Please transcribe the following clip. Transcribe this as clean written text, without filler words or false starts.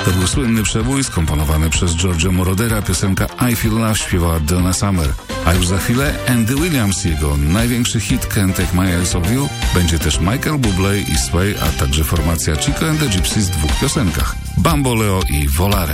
To był słynny przebój skomponowany przez George'a Morodera. Piosenka I Feel Love śpiewała Donna Summer. A już za chwilę Andy Williams, jego największy hit Can't Take My Eyes Off You. Będzie też Michael Bublé i Sway, a także formacja Chico and the Gypsy w dwóch piosenkach. Bamboleo i Volare.